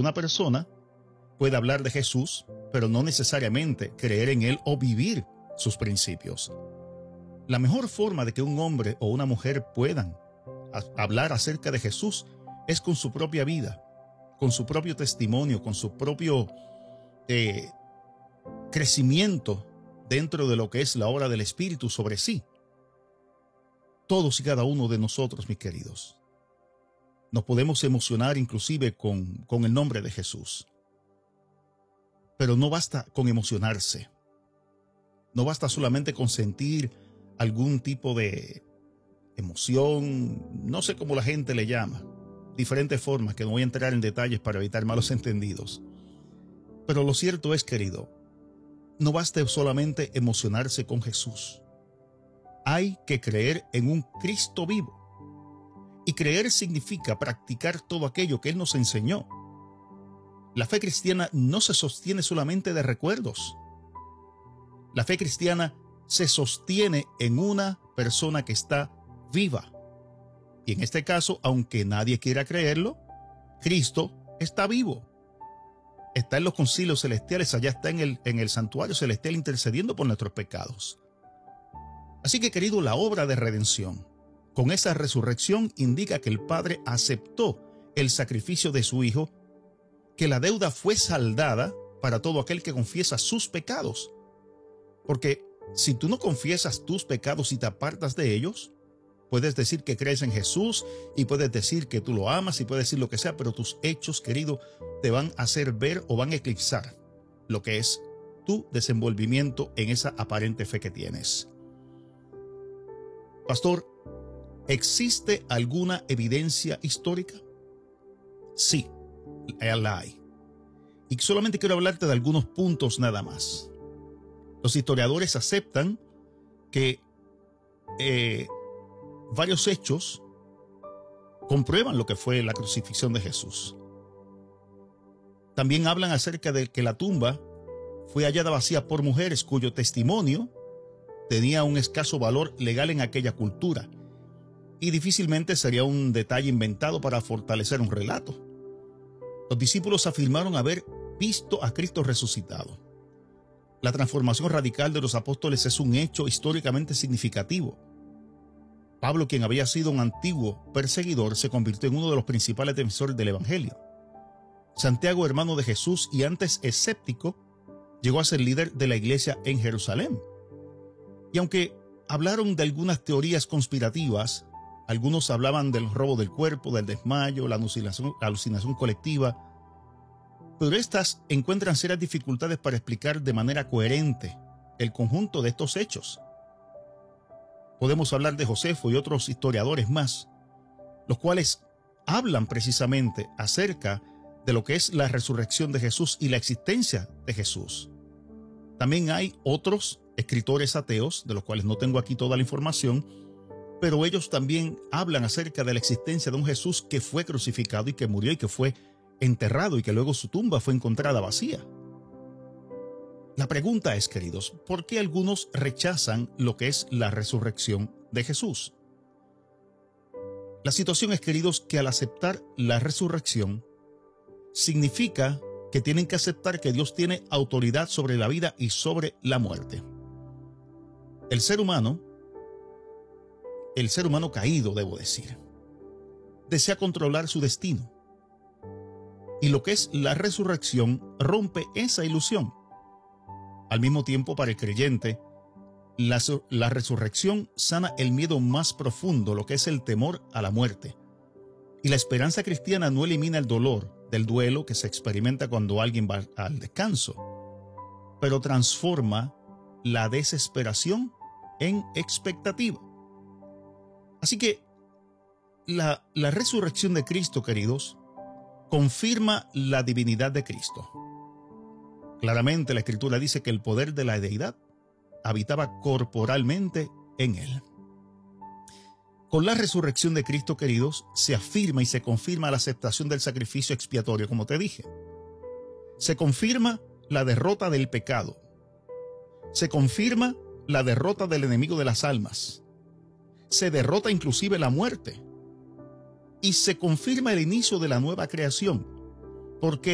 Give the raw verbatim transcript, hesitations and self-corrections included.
una persona puede hablar de Jesús, pero no necesariamente creer en Él o vivir sus principios. La mejor forma de que un hombre o una mujer puedan a- hablar acerca de Jesús es con su propia vida, con su propio testimonio, con su propio eh, crecimiento dentro de lo que es la obra del Espíritu sobre sí. Todos y cada uno de nosotros, mis queridos, nos podemos emocionar inclusive con, con el nombre de Jesús. Pero no basta con emocionarse. No basta solamente con sentir algún tipo de emoción, no sé cómo la gente le llama, diferentes formas que no voy a entrar en detalles para evitar malos entendidos. Pero lo cierto es, querido, no basta solamente emocionarse con Jesús. Hay que creer en un Cristo vivo. Y creer significa practicar todo aquello que Él nos enseñó. La fe cristiana no se sostiene solamente de recuerdos. La fe cristiana se sostiene en una persona que está viva. Y en este caso, aunque nadie quiera creerlo, Cristo está vivo. Está en los concilios celestiales, allá está en el, en el santuario celestial intercediendo por nuestros pecados. Así que, querido, la obra de redención, con esa resurrección, indica que el Padre aceptó el sacrificio de su Hijo, que la deuda fue saldada para todo aquel que confiesa sus pecados. Porque si tú no confiesas tus pecados y te apartas de ellos, puedes decir que crees en Jesús y puedes decir que tú lo amas y puedes decir lo que sea, pero tus hechos, querido, te van a hacer ver o van a eclipsar lo que es tu desenvolvimiento en esa aparente fe que tienes. Pastor, ¿existe alguna evidencia histórica? Sí, la hay. Y solamente quiero hablarte de algunos puntos nada más. Los historiadores aceptan que eh, varios hechos comprueban lo que fue la crucifixión de Jesús. También hablan acerca de que la tumba fue hallada vacía por mujeres cuyo testimonio tenía un escaso valor legal en aquella cultura y difícilmente sería un detalle inventado para fortalecer un relato. Los discípulos afirmaron haber visto a Cristo resucitado. La transformación radical de los apóstoles es un hecho históricamente significativo. Pablo, quien había sido un antiguo perseguidor, se convirtió en uno de los principales defensores del Evangelio. Santiago, hermano de Jesús y antes escéptico, llegó a ser líder de la iglesia en Jerusalén. Y aunque hablaron de algunas teorías conspirativas, algunos hablaban del robo del cuerpo, del desmayo, la alucinación, la alucinación colectiva, pero estas encuentran serias dificultades para explicar de manera coherente el conjunto de estos hechos. Podemos hablar de Josefo y otros historiadores más, los cuales hablan precisamente acerca de lo que es la resurrección de Jesús y la existencia de Jesús. También hay otros escritores ateos, de los cuales no tengo aquí toda la información, pero ellos también hablan acerca de la existencia de un Jesús que fue crucificado y que murió y que fue enterrado y que luego su tumba fue encontrada vacía. La pregunta es, queridos, ¿por qué algunos rechazan lo que es la resurrección de Jesús? La situación es, queridos, que al aceptar la resurrección significa que tienen que aceptar que Dios tiene autoridad sobre la vida y sobre la muerte. El ser humano, el ser humano caído, debo decir, desea controlar su destino. Y lo que es la resurrección rompe esa ilusión. Al mismo tiempo, para el creyente, la, la resurrección sana el miedo más profundo, lo que es el temor a la muerte. Y la esperanza cristiana no elimina el dolor del duelo que se experimenta cuando alguien va al descanso, pero transforma la desesperación en expectativa. Así que la, la resurrección de Cristo, queridos, confirma la divinidad de Cristo. Claramente la Escritura dice que el poder de la deidad habitaba corporalmente en él. Con la resurrección de Cristo, queridos, se afirma y se confirma la aceptación del sacrificio expiatorio, como te dije. Se confirma la derrota del pecado. Se confirma la derrota del enemigo de las almas. Se derrota inclusive la muerte. Y se confirma el inicio de la nueva creación, porque